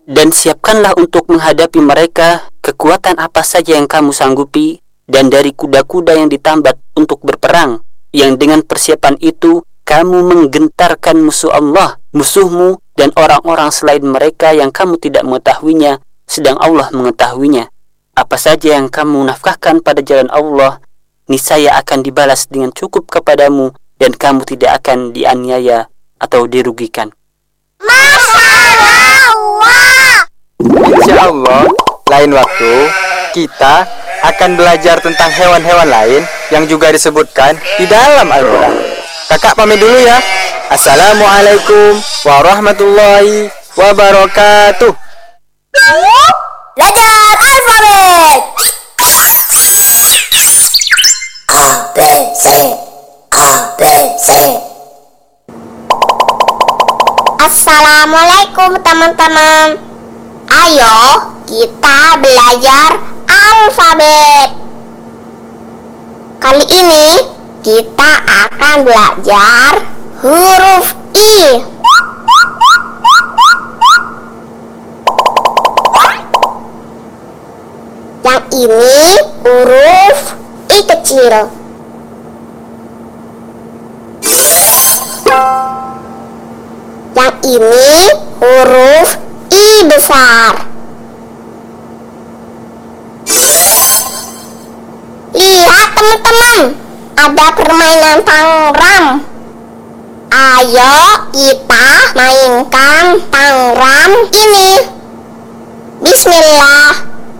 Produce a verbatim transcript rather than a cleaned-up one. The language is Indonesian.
Dan siapkanlah untuk menghadapi mereka kekuatan apa saja yang kamu sanggupi, dan dari kuda-kuda yang ditambat untuk berperang, yang dengan persiapan itu kamu menggentarkan musuh Allah, musuhmu, dan orang-orang selain mereka yang kamu tidak mengetahuinya, sedang Allah mengetahuinya. Apa saja yang kamu nafkahkan pada jalan Allah, niscaya akan dibalas dengan cukup kepadamu, dan kamu tidak akan dianiaya atau dirugikan. Masya Allah. Insya Allah, lain waktu kita akan belajar tentang hewan-hewan lain yang juga disebutkan di dalam Al-Quran. Kakak pamit dulu ya. Assalamualaikum warahmatullahi wabarakatuh. Belajar alfabet. A, B, C. A, B, C. Assalamualaikum teman-teman. Ayo kita belajar alfabet. Kali ini kita akan belajar huruf I. Yang ini huruf I kecil. Yang ini huruf I besar. Lihat teman-teman, ada permainan tangram. Ayo kita mainkan tangram ini. Bismillah.